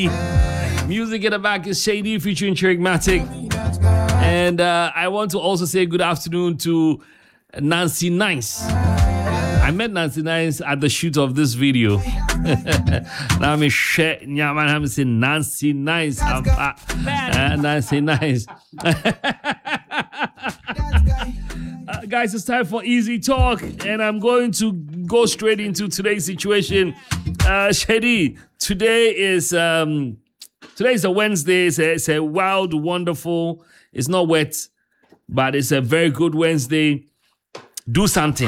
Music in the back is Shady featuring Trigmatic. And I want to also say good afternoon to Nancy Nice. I met Nancy Nice at the shoot of this video. Now I'm saying Nancy Nice. Nancy Nice. Guys, it's time for Easy Talk, and I'm going to go straight into today's situation. Shady, today's a Wednesday. It's a wild, wonderful. It's not wet, but it's a very good Wednesday. Do something.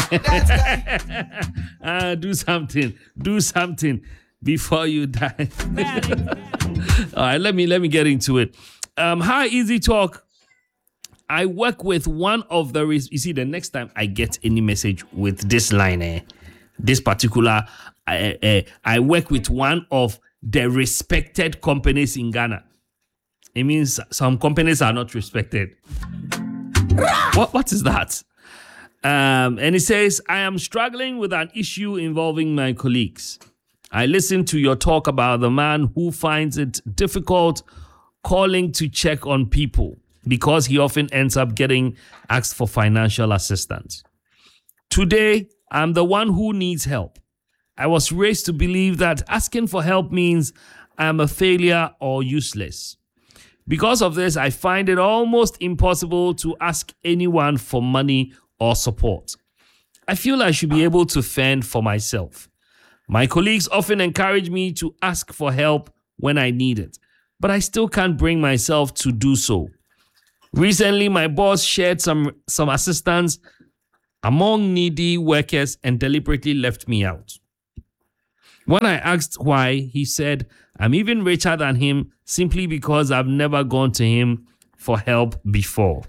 Do something before you die. All right, let me get into it. Hi, Easy Talk. I work with one of the... You see, the next time I get any message with this line, this particular... I work with one of the respected companies in Ghana. It means some companies are not respected. What is that? And it says, I am struggling with an issue involving my colleagues. I listened to your talk about the man who finds it difficult calling to check on people because he often ends up getting asked for financial assistance. Today, I'm the one who needs help. I was raised to believe that asking for help means I'm a failure or useless. Because of this, I find it almost impossible to ask anyone for money or support. I feel I should be able to fend for myself. My colleagues often encourage me to ask for help when I need it, but I still can't bring myself to do so. Recently, my boss shared some assistance among needy workers and deliberately left me out. When I asked why, he said, I'm even richer than him simply because I've never gone to him for help before.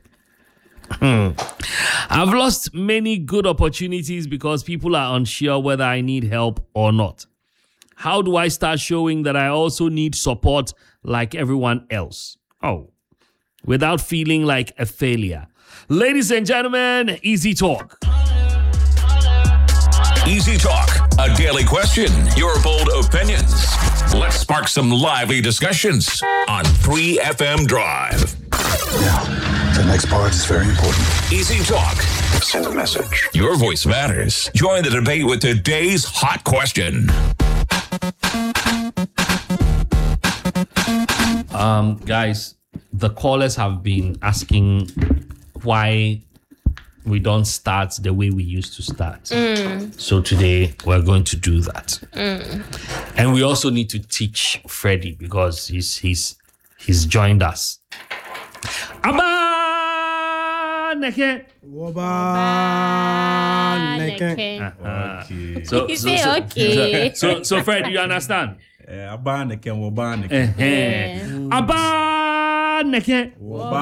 I've lost many good opportunities because people are unsure whether I need help or not. How do I start showing that I also need support like everyone else? Without feeling like a failure. Ladies and gentlemen, Easy Talk. Easy Talk, a daily question, your bold opinions. Let's spark some lively discussions on 3FM Drive. Now, the next part is very important. Easy Talk. Send a message. Your voice matters. Join the debate with today's hot question. Guys, the callers have been asking why we don't start the way we used to start. So today we're going to do that. And we also need to teach Freddie because he's joined us. Abba neke. Okay. So Fred, do you understand? Abba neke. Abba neke.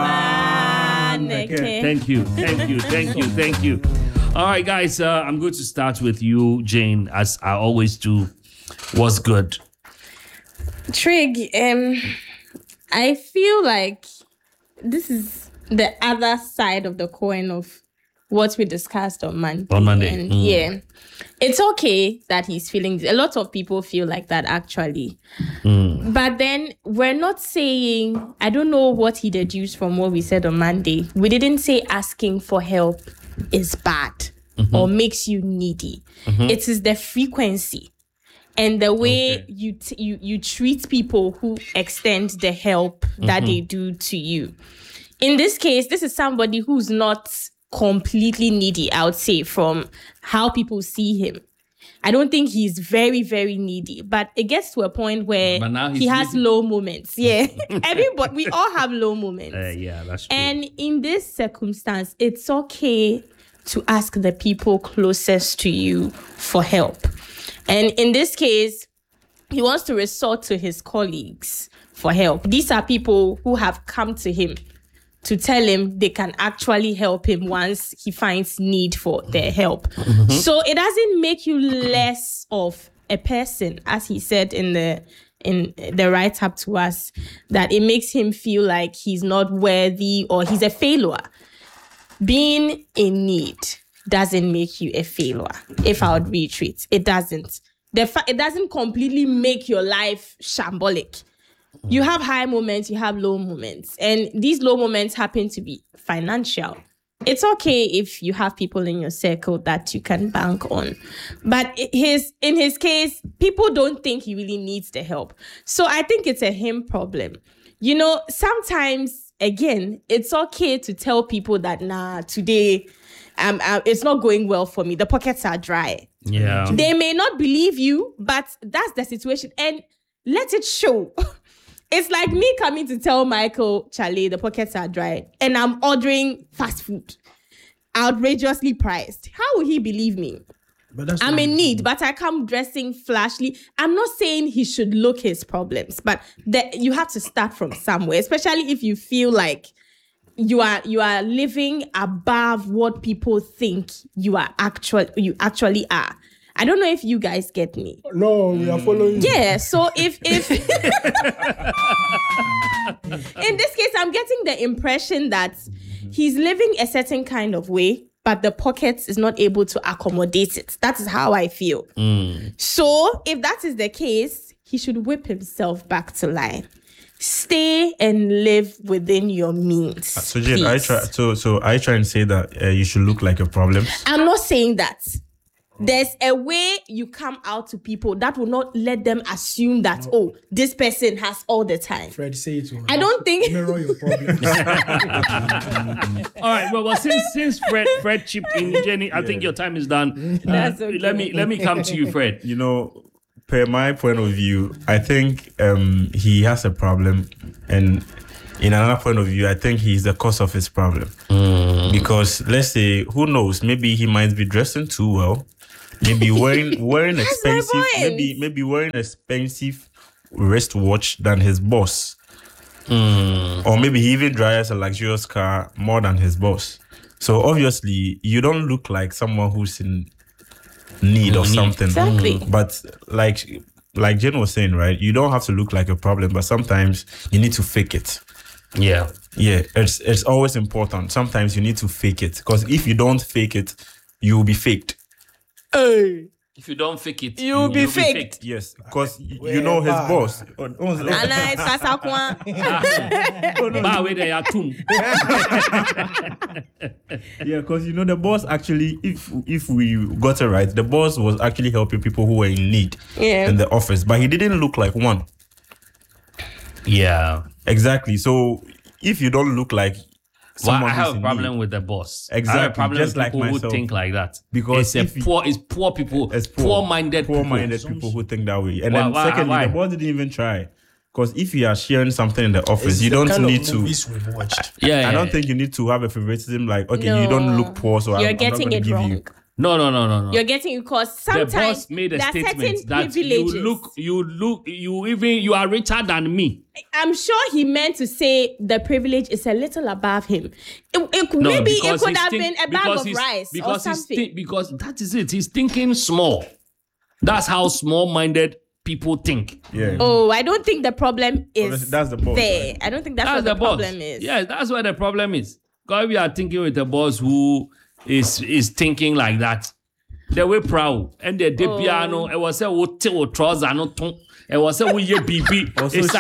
Thank you. All right, guys, I'm going to start with you, Jane, as I always do. What's good? Trig, I feel like this is the other side of the coin of what we discussed on Monday. And yeah, it's okay that he's feeling. A lot of people feel like that actually. But then we're not saying, I don't know what he deduced from what we said on Monday. We didn't say asking for help is bad or makes you needy. It is the frequency and the way you treat people who extend the help that they do to you. In this case, this is somebody who's not completely needy, I would say, from how people see him. I don't think he's very, very needy, but it gets to a point where he has low moments. Yeah. Everybody, we all have low moments. Yeah, that's true. And in this circumstance, it's okay to ask the people closest to you for help. And in this case, he wants to resort to his colleagues for help. These are people who have come to him to tell him they can actually help him once he finds need for their help. So it doesn't make you less of a person, as he said in the write-up to us, that it makes him feel like he's not worthy or he's a failure. Being in need doesn't make you a failure. If I would retreat, it doesn't. it doesn't completely make your life shambolic. You have high moments, you have low moments, and these low moments happen to be financial. It's okay if you have people in your circle that you can bank on. But in his case, people don't think he really needs the help. So I think it's a him problem. You know, sometimes, again, it's okay to tell people that, today, it's not going well for me. The pockets are dry. Yeah. They may not believe you, but that's the situation. And let it show. It's like me coming to tell Michael, Charlie, the pockets are dry, and I'm ordering fast food, outrageously priced. How will he believe me? I'm in need, but I come dressing flashily. I'm not saying he should look his problems, but you have to start from somewhere, especially if you feel like you are living above what people think you actually are. I don't know if you guys get me. No, we are following. Yeah, so if in this case, I'm getting the impression that he's living a certain kind of way, but the pockets is not able to accommodate it. That is how I feel. So if that is the case, he should whip himself back to line. Stay and live within your means. So Jane, I try and say that you should look like your problems. I'm not saying that. There's a way you come out to people that will not let them assume that, this person has all the time. Fred, say it to him. I don't think... Mirror your problems. All right, well, since Fred chipped in, Jenny, I think your time is done. That's okay. Let me come to you, Fred. You know, per my point of view, I think he has a problem, and in another point of view, I think he's the cause of his problem. Because let's say, who knows, maybe he might be dressing too well. Maybe wearing expensive, maybe wearing expensive wristwatch than his boss, or maybe he even drives a luxurious car more than his boss. So obviously, you don't look like someone who's in need of something. Exactly. But like Jen was saying, right? You don't have to look like a problem, but sometimes you need to fake it. Yeah. Yeah, it's always important. Sometimes you need to fake it, because if you don't fake it, you will be faked. Hey. If you don't fake it, you'll be faked. Yes, because you know his boss. Yeah, because you know the boss actually, if we got it right, the boss was actually helping people who were in need in the office, but he didn't look like one. Yeah, exactly. So if you don't look like I have a problem with the boss. Exactly. I have a problem just with like people myself. who think like that. Because it's poor people, poor-minded people who think that way. And then secondly, the boss didn't even try. Because if you are sharing something in the office, you don't need to. We've watched. I don't think you need to have a favoritism like, okay, you don't look poor, so you're I'm getting not going to give wrong. you. No. You're getting it because sometimes the boss made a statement that you are richer than me. I'm sure he meant to say the privilege is a little above him. It could have been a bag of rice or something. Because that is it. He's thinking small. That's how small-minded people think. Yeah. Oh, I don't think the problem is that's the boss, there. right? I don't think that's what the problem is. Yes, that's what the problem is. Because we are thinking with a boss who is thinking like that. They were proud. And the piano, it was a trouser, no tongue. It was a BB.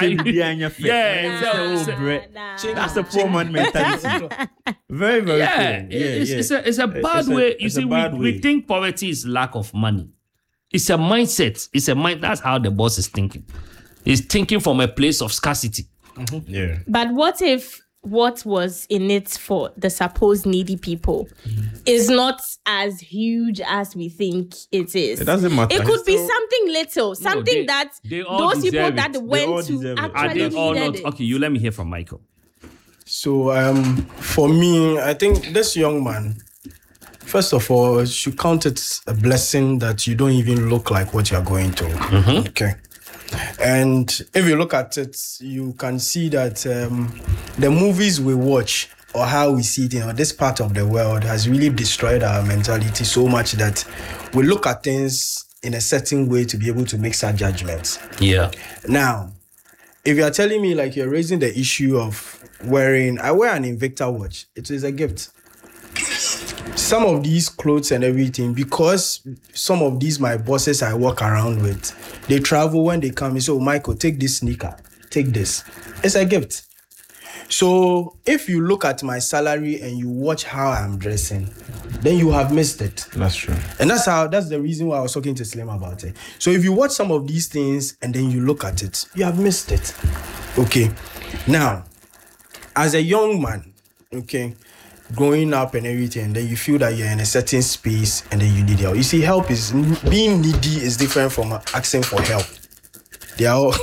That's a poor man mentality. Very, very poor. It's a bad way. You see, we think poverty is lack of money. It's a mindset. That's how the boss is thinking. He's thinking from a place of scarcity. Mm-hmm. Yeah. But what if what was in it for the supposed needy people is not as huge as we think it is? It doesn't matter. It could be something little, something that those people that went to actually needed it. Okay, you let me hear from Michael. So for me, I think this young man, first of all, should count it a blessing that you don't even look like what you're going through. Mm-hmm. Okay. And if you look at it, you can see that the movies we watch or how we see it, this part of the world has really destroyed our mentality so much that we look at things in a certain way to be able to make such judgments. Yeah. Now, if you are telling me like you're raising the issue of I wear an Invicta watch, it is a gift. some of these clothes and everything, because some of these my bosses I walk around with, they travel. When they come, they say, "Oh, Michael, take this sneaker, take this." It's a gift. So if you look at my salary and you watch how I'm dressing, then you have missed it. That's true. And that's the reason why I was talking to Slim about it. So if you watch some of these things and then you look at it, you have missed it. Okay. Now, as a young man, okay, growing up and everything, then you feel that you're in a certain space and then you need help. You see, being needy is different from asking for help. They are all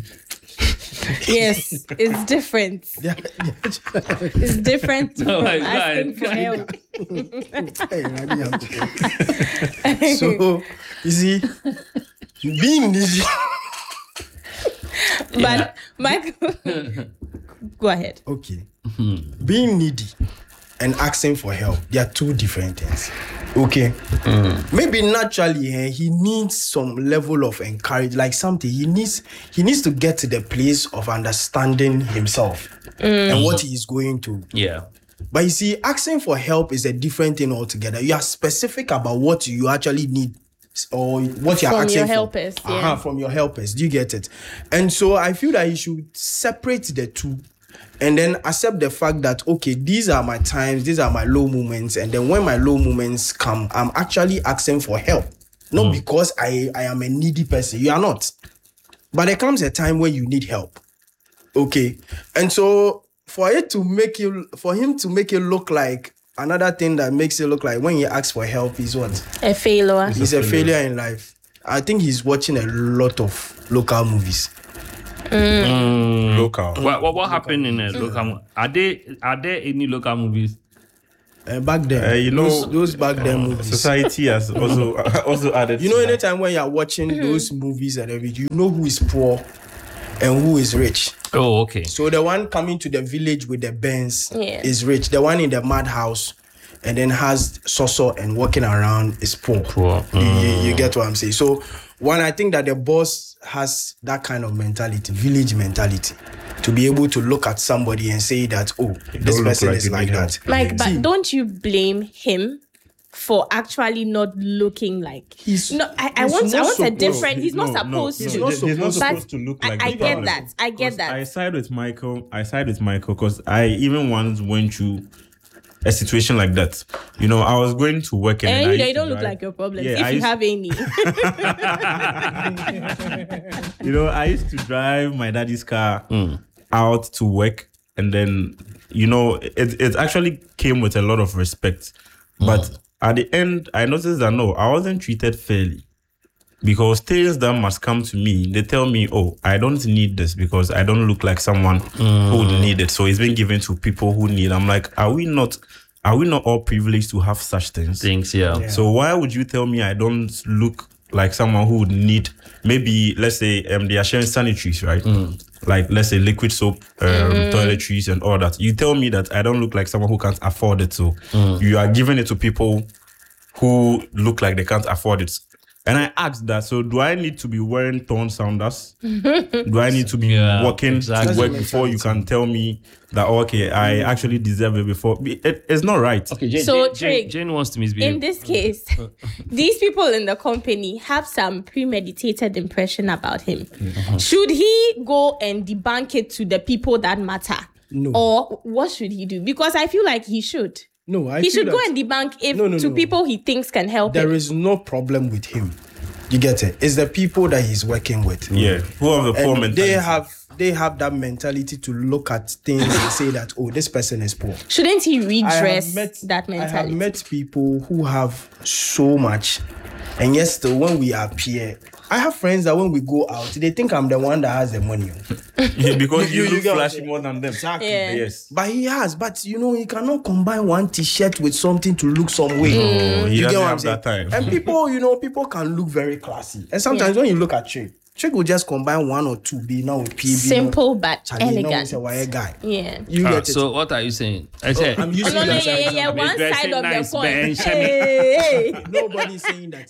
Yes, it's different. It's different from asking for help. So, you see, being needy. But Michael, go ahead. Okay. Being needy and asking for help, they are two different things. Okay. Maybe naturally he needs some level of encouragement, like something he needs to get to the place of understanding himself and what he is going to. Yeah. But you see, asking for help is a different thing altogether. You are specific about what you actually need or what you're asking from your helpers. Yeah. From your helpers. Do you get it? And so I feel that you should separate the two and then accept the fact that, okay, these are my times, these are my low moments. And then when my low moments come, I'm actually asking for help. Not because I am a needy person. You are not. But there comes a time when you need help. Okay. And so for him to make it look like another thing that makes it look like when he asks for help is what? A failure. He's a failure in life. I think he's watching a lot of local movies. Local. What happened in local? Are there any local movies? Back then, those back then movies. Society has also added. You know, anytime when you're watching those movies and everything, you know who is poor and who is rich. Oh, okay. So the one coming to the village with the Benz is rich. The one in the madhouse and then has soso and walking around is poor. You get what I'm saying? So I think that the boss has that kind of mentality, village mentality, to be able to look at somebody and say that, oh, this person is like that. Like, but don't you blame him for actually not looking like he's no? I want a different. He's not supposed to. He's not supposed to look like. I get that. I get that. I side with Michael because I even once went through a situation like that. You know, I was going to work and they don't look like your problems if you have any. You know, I used to drive my daddy's car out to work, and then you know, it actually came with a lot of respect, but at the end, I noticed that no, I wasn't treated fairly. Because things that must come to me, they tell me, oh, I don't need this because I don't look like someone who would need it. So it's been given to people who need. I'm like, are we not all privileged to have such things? Yeah. So why would you tell me I don't look like someone who would need, maybe, let's say, they are sharing sanitaries, right? Like, let's say, liquid soap, toiletries and all that. You tell me that I don't look like someone who can't afford it. So you are giving it to people who look like they can't afford it. And I asked that, so do I need to be wearing torn sandals? Do I need to be working to work before you can tell me that, okay, I actually deserve it before? It's not right. Okay, Jane wants to misbehave. In this case, these people in the company have some premeditated impression about him. Should he go and debunk it to the people that matter? No. Or what should he do? Because I feel like he should. No, he should go and debunk to people he thinks can help him. There is no problem with him. You get it? It's the people that he's working with. Yeah. Who have the poor mentality. They have that mentality to look at things and say that, oh, this person is poor. Shouldn't he redress that mentality? I have met people who have so much, and yet still when we appear, I have friends that when we go out, they think I'm the one that has the money. Yeah, because you look flashy more than them. Exactly. Yeah. Yes. But he has. But you know, he cannot combine one t-shirt with something to look some way. He you doesn't get what I'm have saying? that time. And people can look very classy. And sometimes when you look at Trick will just combine one or two B now with PB. Simple but elegant. elegant. A wire guy. Yeah. You get it. So what are you saying? I said I'm using yeah. One side of nice the coin. bench. Hey. Nobody's saying that.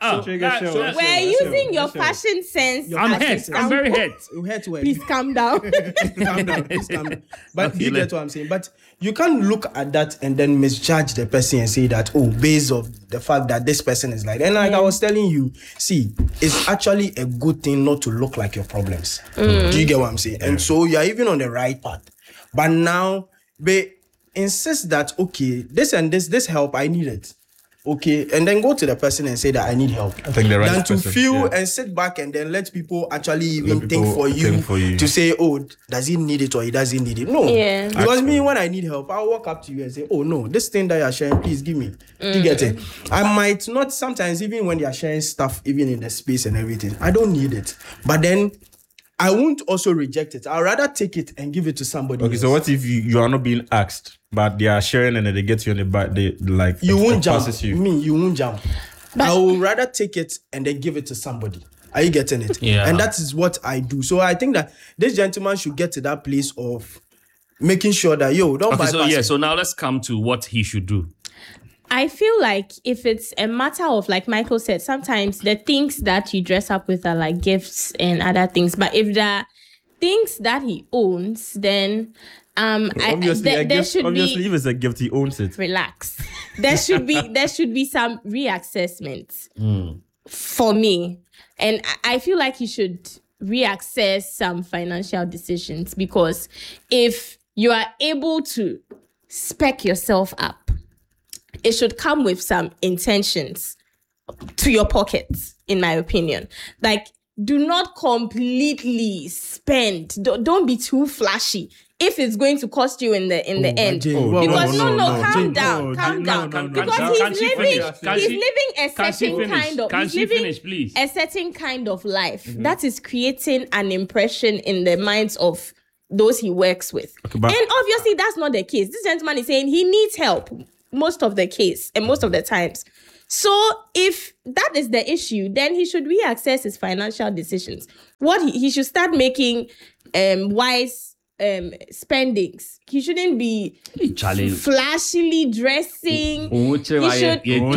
We're using your fashion sense. I'm hurt. I'm very hurt. You hurt well. Please calm down. Calm down. Please calm down. But you get what I'm saying. But you can't look at that and then misjudge the person and say that, oh, based on the fact that this person is like. And like I was telling you, see, it's actually a good thing not to look like your problems. Do you get what I'm saying? And so you are even on the right path. But now they insist that, okay, this and this help, I need it. Okay, and then go to the person and say that I need help. I think the right than to person, feel and sit back and then let people actually even think for you to say, oh, does he need it or he doesn't need it? No. Yeah. Because me, when I need help, I'll walk up to you and say, oh no, this thing that you're sharing, please give me. You get it? I might not sometimes, even when you're sharing stuff, even in the space and everything, I don't need it. But then I won't also reject it. I'd rather take it and give it to somebody else. So what if you are not being asked, but they are sharing and then they get you on the back, they like you won't jump. You. You won't jump. But I would rather take it and then give it to somebody. Are you getting it? Yeah. And that is what I do. So I think that this gentleman should get to that place of making sure that don't bypass it. So now let's come to what he should do. I feel like if it's a matter of, like Michael said, sometimes the things that you dress up with are like gifts and other things. But if the things that he owns, then obviously if it's a gift, he owns it. Relax. There should be some reassessment for me, and I feel like he should reassess some financial decisions, because if you are able to spec yourself up, it should come with some intentions to your pockets, in my opinion. Like, do not completely spend. Don't be too flashy if it's going to cost you in the end. Because calm down. Because he's living a certain kind of life that is creating an impression in the minds of those he works with. And obviously that's not the case. This gentleman is saying he needs help most of the case and most of the times. So if that is the issue, then he should reassess his financial decisions. What he should start making wise spendings. He shouldn't be flashily dressing. He should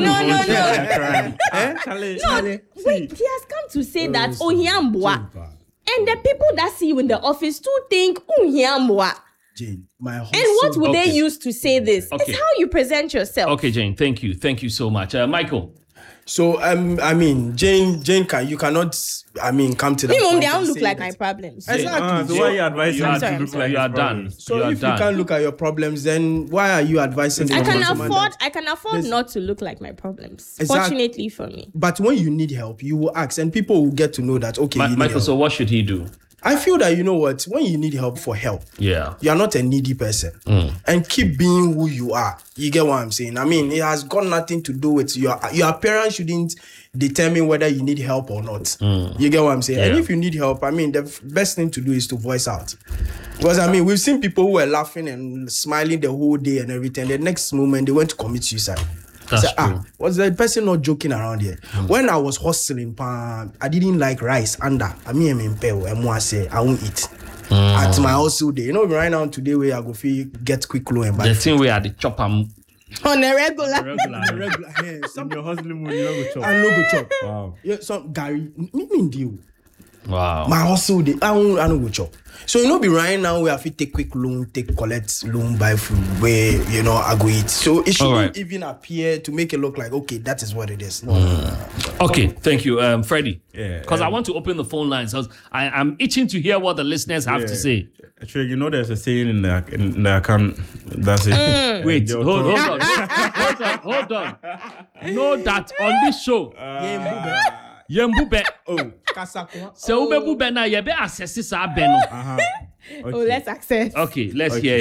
wait, he has come to say that Ohiambwa. And the people that see you in the office too think Ohiambwa. Jane, my hustle. And what would they use to say this? Okay. It's how you present yourself. Okay, Jane, thank you. Thank you so much. Michael. So, Jane, you cannot, come to that point. They don't look like my problems. Exactly. So why are you advising me to look like you are done? So if you can't look at your problems, then why are you advising? I can afford not to look like my problems. Exactly. Fortunately for me. But when you need help, you will ask, and people will get to know that, okay, Michael, so what should he do? I feel that, when you need help for help, you are not a needy person. And keep being who you are. You get what I'm saying? It has got nothing to do with your appearance shouldn't determine whether you need help or not. You get what I'm saying? Yeah. And if you need help, the best thing to do is to voice out. Because, we've seen people who were laughing and smiling the whole day and everything. The next moment, they went to commit suicide. That's true. Was the person not joking around here? When I was hustling, I didn't like rice under. I won't eat. At my hustle day. Right now today where I go get quick low and buy. The thing where the chop on a regular. Some your hustling mood, you don't go chop. I no go chop. Wow. Yeah, some Gary, me deal. Wow. My hustle day, I don't go chop. So be right now we have to take quick loan, collect loan, buy food where I go eat. So it shouldn't even appear to make it look like that is what it is. No. Okay, thank you, Freddie. Yeah. Because I want to open the phone lines. I'm itching to hear what the listeners have to say. Actually, there's a saying in the account. That's it. Wait, hold on. Know that on this show. Yembube. So Ubebe na yebe access sa beno. Okay. Oh, let's access. Okay, let's hear.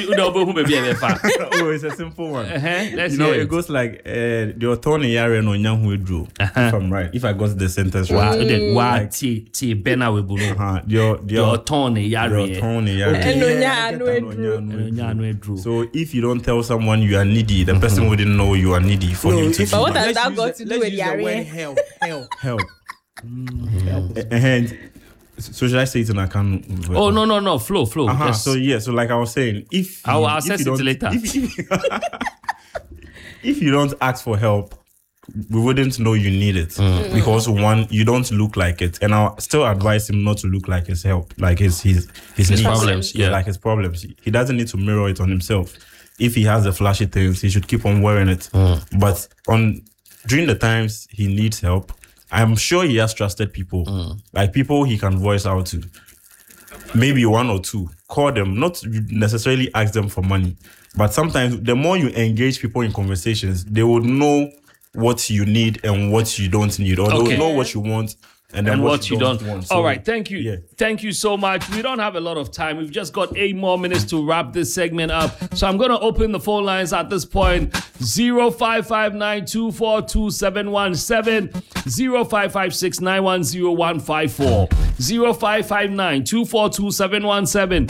It's a simple one. Let's hear. It goes like the authority yare no nyahu edru. If I'm right, if I got the sentence right. Wa ti bena we bunu. The authority yare. So if you don't tell someone you are needy, the person wouldn't know you are needy for him to. But what has that got to do with yare? Help. And so should I say it in account? Oh no, flow. Yes. So like I was saying, if I will assess it later. If you don't ask for help, we wouldn't know you need it because one, you don't look like it, and I'll still advise him not to look like his needs, problems. Yeah, like his problems. He doesn't need to mirror it on himself. If he has the flashy things, he should keep on wearing it. But during the times he needs help, I'm sure he has trusted people, like people he can voice out to. Maybe one or two. Call them, not necessarily ask them for money. But sometimes the more you engage people in conversations, they will know what you need and what you don't need, or they'll know what you want and what you don't want. All right, thank you. Yeah. Thank you so much. We don't have a lot of time. We've just got 8 more minutes to wrap this segment up. So I'm going to open the phone lines at this point. 0559-242-717, 0556-910-154, 0559-242-717,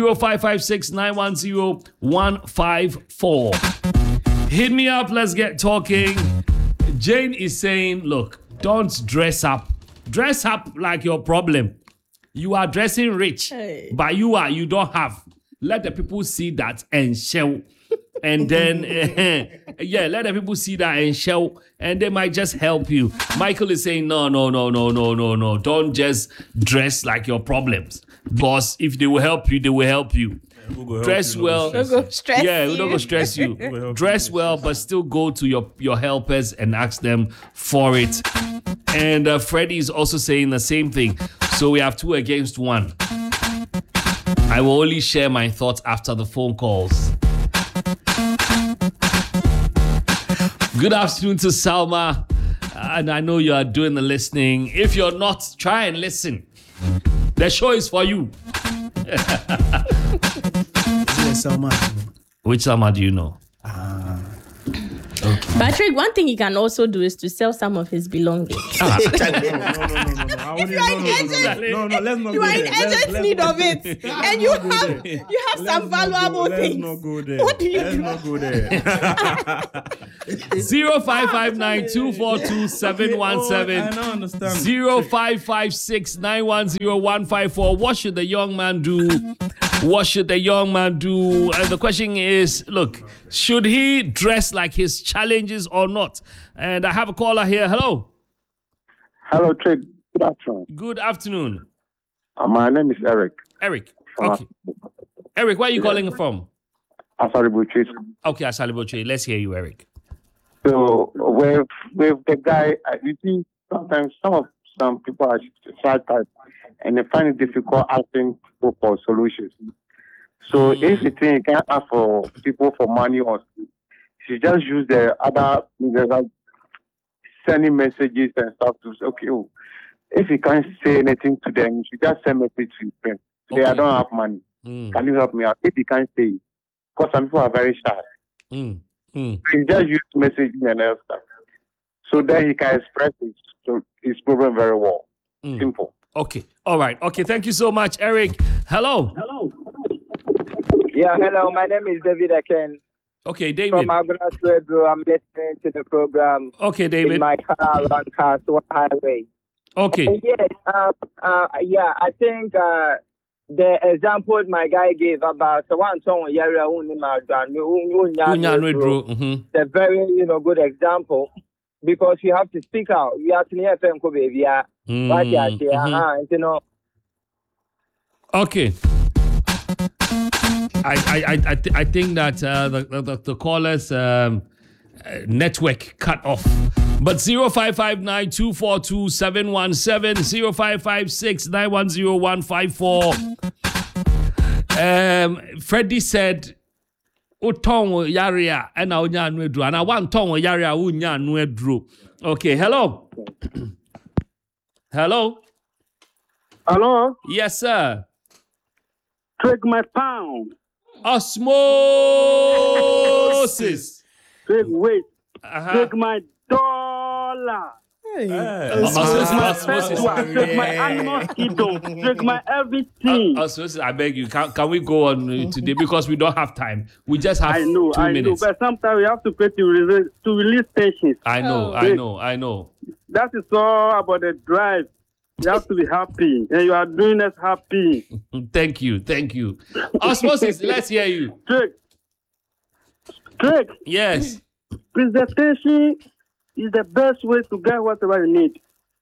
0556-910-154. Hit me up. Let's get talking. Jane is saying, look, don't dress up. Dress up like your problem. You are dressing rich, but you don't have. Let the people see that and show. And then, let the people see that and show. And they might just help you. Michael is saying, no. Don't just dress like your problems. Boss, if they will help you, they will help you. Dress well. Don't go stress we don't go stress you. Dress well, but still go to your helpers and ask them for it. And Freddie is also saying the same thing. So we have 2 against 1. I will only share my thoughts after the phone calls. Good afternoon to Salma. And I know you are doing the listening. If you're not, try and listen. The show is for you. Which Salma do you know? Okay. Patrick, one thing you can also do is to sell some of his belongings. No. If you are in urgent need of it, and you have some valuable things. What do you do? Let's not go there. 0559-242-717. I don't understand. 0556-910-154. What should the young man do? What should the young man do? And the question is, look, should he dress like his challenges or not? And I have a caller here. Hello. Hello, Trick. Good afternoon. Good afternoon. My name is Eric. Eric. Okay. Eric, where are you calling from? Asaribuchi. Okay, Asaribuchi. Let's hear you, Eric. So with the guy, you see, sometimes some people are shy type, and they find it difficult asking people for solutions. So if you think you can't ask for people for money, or you just use the other, like sending messages and stuff to say, okay, if you can't say anything to them, you should just send message to your friends. Say, I don't have money. Can you help me out? If you can't say it, because some people are very shy. So you just use messaging and other stuff. So then he can express his problem very well. Simple. Okay. All right. Okay. Thank you so much, Eric. Hello. Yeah, hello. My name is David Aken. Okay, David. From Aguna Swedro. I'm listening to the program. Okay, David. In my car around Castle Highway. Okay. Yes. I think the example my guy gave about the one song it's a very good example, because you have to speak out. You have to hear from baby. Okay. I think that the caller's network cut off. But 0559-242-717, 0556-910-154. Freddie said, "Utong yaria and I nuedru, and I want tong yaria unya nuedru." Okay, hello. Hello. Hello. Yes, sir. Take my pound. Osmosis. Take weight. Take my dollar. Take my animal kingdom. Take my everything. Osmosis, I beg you, can we go on today, because we don't have time. We just have 2 minutes. But sometimes we have to pay to release tensions. I know. That is all about the drive. You have to be happy, and you are doing us happy. Thank you. Osmosis, let's hear you. Trick. Yes. Presentation is the best way to get whatever you need.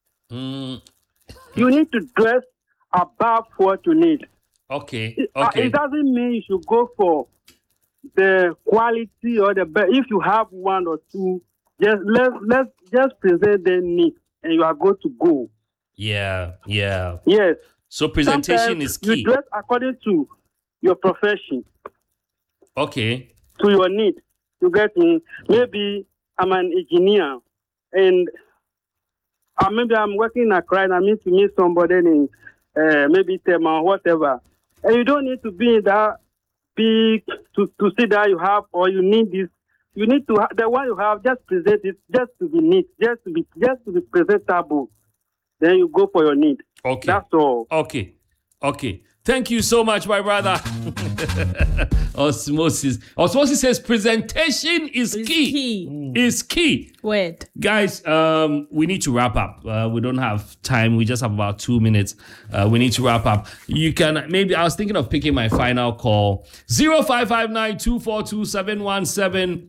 You need to dress above what you need. Okay. It doesn't mean you should go for the quality or the best. If you have one or two, let's just present them neat, and you are good to go. Yeah. Yes. So presentation Sometimes is key. You dress according to your profession. Okay. To your need. You get me? Maybe I'm an engineer, and maybe I'm working in Accra, and I need to meet somebody in maybe Tema or whatever. And you don't need to be in that big to see that you have, or you need this. You need to have the one you have. Just present it, just to be neat, just to be presentable. Then you go for your need. Okay. That's all. Okay. Thank you so much, my brother. Osmosis says presentation is key. Is key. Word. Guys, we need to wrap up. We don't have time. We just have about 2 minutes. We need to wrap up. You can, maybe I was thinking of picking my final call. 0559-242-717,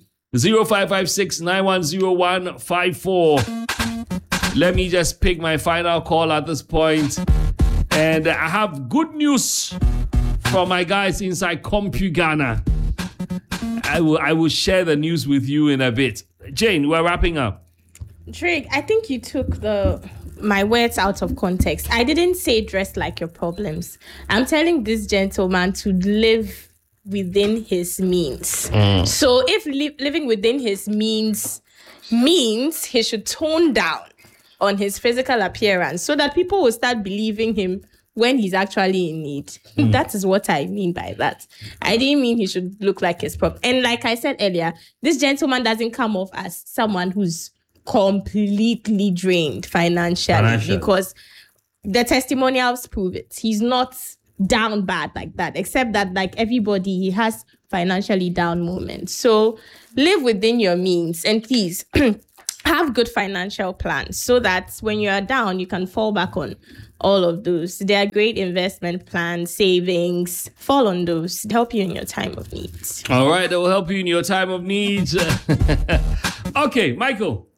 0556-910154. Let me just pick my final call at this point. And I have good news from my guys inside CompuGhana. I will share the news with you in a bit. Jane, we're wrapping up. Trig, I think you took my words out of context. I didn't say dress like your problems. I'm telling this gentleman to live within his means. So if living within his means he should tone down on his physical appearance so that people will start believing him when he's actually in need. That is what I mean by that. I didn't mean he should look like his problem. And like I said earlier, this gentleman doesn't come off as someone who's completely drained financially because the testimonials prove it. He's not down bad like that, except that like everybody, he has financially down moments. So live within your means and please have good financial plans so that when you are down, you can fall back on all of those. They are great investment plans, savings. Fall on those. It'll help you in your time of need. All right, that will help you in your time of need. Okay, Michael.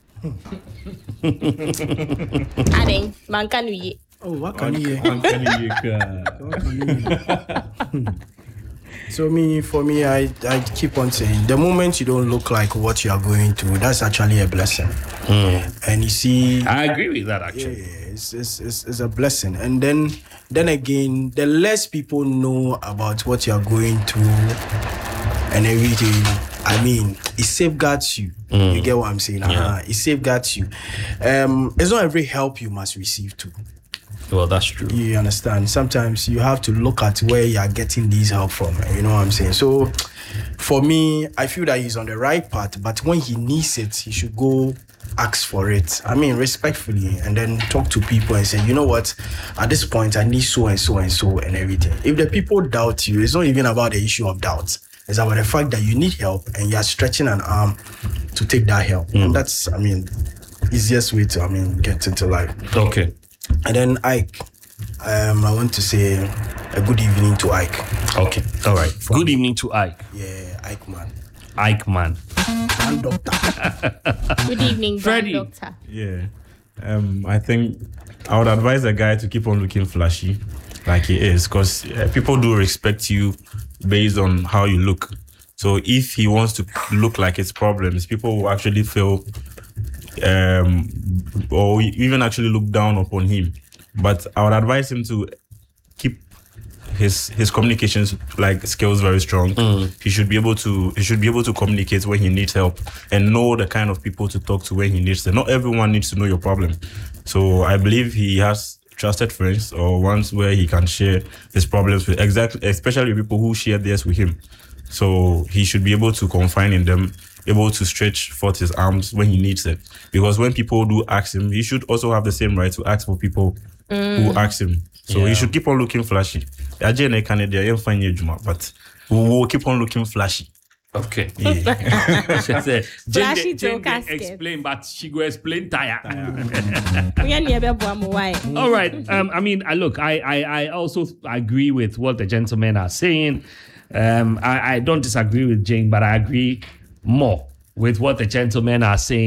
Adding, Mankanuye. Oh, what can you? So for me, I keep on saying, the moment you don't look like what you are going through, that's actually a blessing. And you see, I agree with that actually. Yeah, it's a blessing. And then again, the less people know about what you are going through and everything, I mean, it safeguards you. You get what I'm saying? It safeguards you. It's not every help you must receive too. Well, that's true. You understand? Sometimes you have to look at where you are getting these help from. You know what I'm saying? So, for me, I feel that he's on the right path. But when he needs it, he should go ask for it. I mean, respectfully, and then talk to people and say, you know what? At this point, I need so and so and so and everything. If the people doubt you, it's not even about the issue of doubt. It's about the fact that you need help and you are stretching an arm to take that help. And that's, easiest way to, get into life. Okay. And then Ike, I want to say a good evening to Ike. Okay, all right. Good evening to Ike. Yeah, Ike man. Grand doctor. Good evening, Freddie. Grand Doctor. Yeah. I think I would advise a guy to keep on looking flashy like he is, because people do respect you based on how you look. So if he wants to look like his problems, people will actually feel or even actually look down upon him. But I would advise him to keep his communications skills very strong. He should be able to communicate when he needs help and know the kind of people to talk to when he needs them. Not everyone needs to know your problem. So I believe he has trusted friends or ones where he can share his problems with, especially people who share theirs with him. So he should be able to confide in them, able to stretch forth his arms when he needs it. Because when people do ask him, he should also have the same right to ask for people who ask him. So he should keep on looking flashy. But we will keep on looking flashy. Okay. Yeah. She said, Flashy Jane to can casket. explain, but she go explain tire. All right. I also agree with what the gentlemen are saying. I don't disagree with Jane, but I agree more with what the gentlemen are saying.